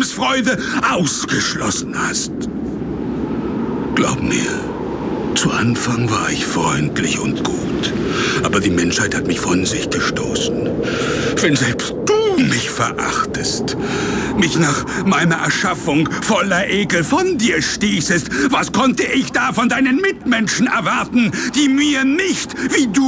Lebensfreude ausgeschlossen hast. Glaub mir, zu Anfang war ich freundlich und gut, aber die Menschheit hat mich von sich gestoßen. Wenn selbst du mich verachtest, mich nach meiner Erschaffung voller Ekel von dir stießest, was konnte ich da von deinen Mitmenschen erwarten, die mir nicht wie du